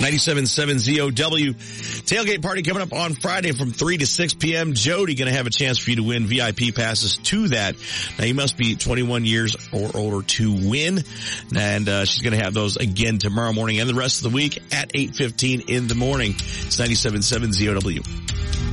97.7 ZOW. Tailgate party coming up on Friday from 3 to 6 p.m. Jody going to have a chance for you to win VIP passes to that. Now, you must be 21 years or older to win. And she's going to have those again tomorrow morning and the rest of the week at 8:15 in the morning. It's 97.7 ZOW.